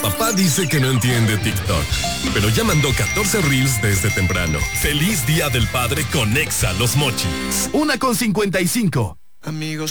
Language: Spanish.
Papá dice que no entiende TikTok, pero ya mandó 14 reels desde temprano. ¡Feliz Día del Padre con Exa Los Mochis! 1:55. Amigos